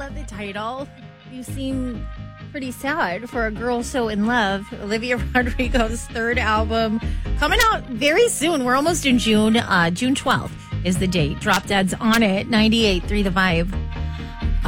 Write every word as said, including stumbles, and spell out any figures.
the title. You seem pretty sad for a girl so in love. Olivia Rodrigo's third album coming out very soon. We're almost in June. Uh, June twelfth is the date. Drop Dead's on it. ninety-eight point three The Vibe.